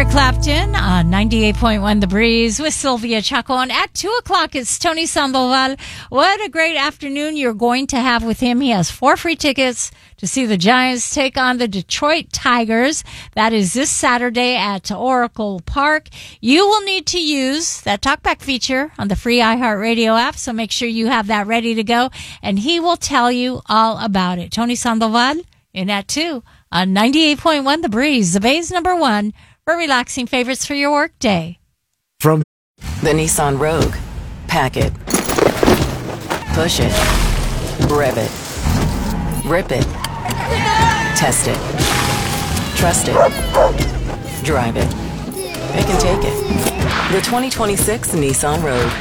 Eric Clapton on 98.1 The Breeze with Sylvia Chaco. And at 2 o'clock, it's Tony Sandoval. What a great afternoon you're going to have with him. He has 4 free tickets to see the Giants take on the Detroit Tigers. That is this Saturday at Oracle Park. You will need to use that talkback feature on the free iHeartRadio app, so make sure you have that ready to go, and he will tell you all about it. Tony Sandoval in at 2 on 98.1 The Breeze, the Bay's number 1 for relaxing favorites for your work day. From the Nissan Rogue. Pack it. Push it. Rev it. Rip it. Test it. Trust it. Drive it. It can take it. The 2026 Nissan Rogue.